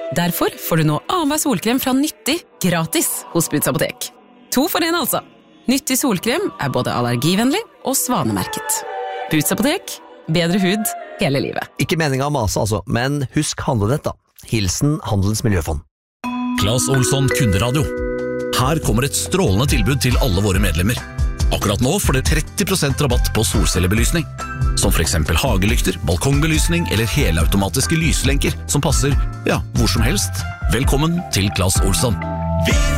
Derfor får du nå annenhver solkrem fra Nyttig gratis hos Boots Apotek. 2 for 1 altså. Nyttig solkrem både allergivennlig og svanemerket. Boots Apotek, bedre hud hele livet. Ikke meningen å mase altså, men husk handlenett da. Hilsen Handelens Miljøfond. Claes Olsson Kunderadio. Her kommer et strålende tilbud til alle våre medlemmer. Akkurat nå får dere 30% rabatt på solcellebelysning. Som for eksempel hagelykter, balkongbelysning eller helautomatiske lyslenker som passer, ja, hvor som helst. Velkommen til Claes Olsson.